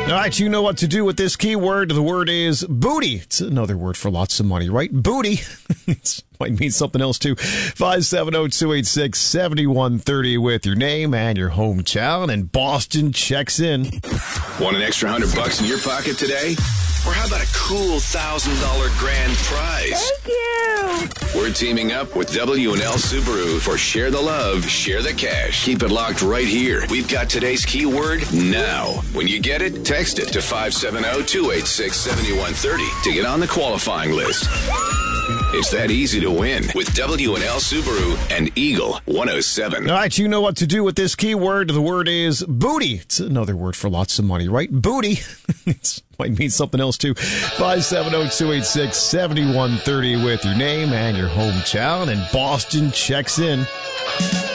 All right, you know what to do with this keyword. The word is booty. It's another word for lots of money, right? Booty. It might mean something else, too. 570-286-7130 with your name and your hometown, and Boston checks in. Want an extra $100 in your pocket today? Or how about a cool $1,000 grand prize? Thank you. We're teaming up with W&L Subaru for Share the Love, Share the Cash. Keep it locked right here. We've got today's keyword now. When you get it, text it to 570-286-7130 to get on the qualifying list. It's that easy to win with W&L Subaru and Eagle 107. All right, you know what to do with this keyword. The word is booty. It's another word for lots of money, right? Booty. It might mean something else, too. 570-286-7130 with your name and your hometown, and Boston checks in.